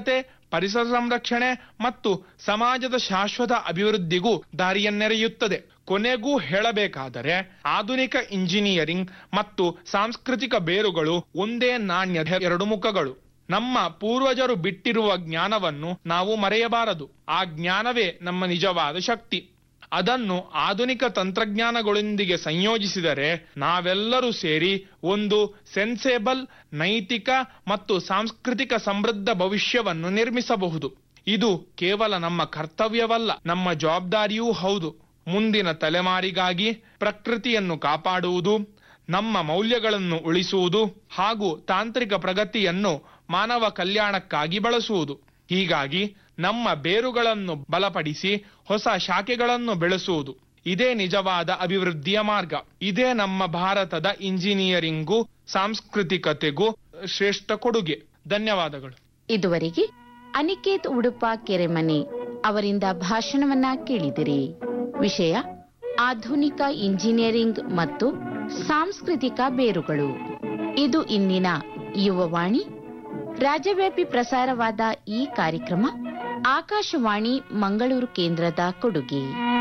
ಪರಿಸರ ಸಂರಕ್ಷಣೆ ಮತ್ತು ಸಮಾಜದ ಶಾಶ್ವತ ಅಭಿವೃದ್ಧಿಗೂ ದಾರಿಯನ್ನೆರೆಯುತ್ತದೆ. ಕೊನೆಗೂ ಹೇಳಬೇಕಾದರೆ ಆಧುನಿಕ ಇಂಜಿನಿಯರಿಂಗ್ ಮತ್ತು ಸಾಂಸ್ಕೃತಿಕ ಬೇರುಗಳು ಒಂದೇ ನಾಣ್ಯದ ಎರಡು ಮುಖಗಳು. ನಮ್ಮ ಪೂರ್ವಜರು ಬಿಟ್ಟಿರುವ ಜ್ಞಾನವನ್ನು ನಾವು ಮರೆಯಬಾರದು. ಆ ಜ್ಞಾನವೇ ನಮ್ಮ ನಿಜವಾದ ಶಕ್ತಿ. ಅದನ್ನು ಆಧುನಿಕ ತಂತ್ರಜ್ಞಾನಗಳೊಂದಿಗೆ ಸಂಯೋಜಿಸಿದರೆ ನಾವೆಲ್ಲರೂ ಸೇರಿ ಒಂದು ಸೆನ್ಸೇಬಲ್, ನೈತಿಕ ಮತ್ತು ಸಾಂಸ್ಕೃತಿಕ ಸಮೃದ್ಧ ಭವಿಷ್ಯವನ್ನು ನಿರ್ಮಿಸಬಹುದು. ಇದು ಕೇವಲ ನಮ್ಮ ಕರ್ತವ್ಯವಲ್ಲ, ನಮ್ಮ ಜವಾಬ್ದಾರಿಯೂ ಹೌದು. ಮುಂದಿನ ತಲೆಮಾರಿಗಾಗಿ ಪ್ರಕೃತಿಯನ್ನು ಕಾಪಾಡುವುದು, ನಮ್ಮ ಮೌಲ್ಯಗಳನ್ನು ಉಳಿಸುವುದು ಹಾಗೂ ತಾಂತ್ರಿಕ ಪ್ರಗತಿಯನ್ನು ಮಾನವ ಕಲ್ಯಾಣಕ್ಕಾಗಿ ಬಳಸುವುದು. ಹೀಗಾಗಿ ನಮ್ಮ ಬೇರುಗಳನ್ನು ಬಲಪಡಿಸಿ ಹೊಸ ಶಾಖೆಗಳನ್ನು ಬೆಳೆಸುವುದು, ಇದೇ ನಿಜವಾದ ಅಭಿವೃದ್ಧಿಯ ಮಾರ್ಗ. ಇದೇ ನಮ್ಮ ಭಾರತದ ಇಂಜಿನಿಯರಿಂಗೂ ಸಾಂಸ್ಕೃತಿಕತೆಗೂ ಶ್ರೇಷ್ಠ ಕೊಡುಗೆ. ಧನ್ಯವಾದಗಳು. ಇದುವರೆಗೆ ಅನಿಕೇತ್ ಉಡುಪ ಕೆರೆಮನೆ ಅವರಿಂದ ಭಾಷಣವನ್ನ ಕೇಳಿದಿರಿ. ವಿಷಯ ಆಧುನಿಕ ಇಂಜಿನಿಯರಿಂಗ್ ಮತ್ತು ಸಾಂಸ್ಕೃತಿಕ ಬೇರುಗಳು. ಇದು ಇಂದಿನ ಯುವವಾಣಿ. ರಾಜ್ಯವ್ಯಾಪಿ ಪ್ರಸಾರವಾದ ಈ ಕಾರ್ಯಕ್ರಮ ಆಕಾಶವಾಣಿ ಮಂಗಳೂರು ಕೇಂದ್ರದ ಕೊಡುಗೆ.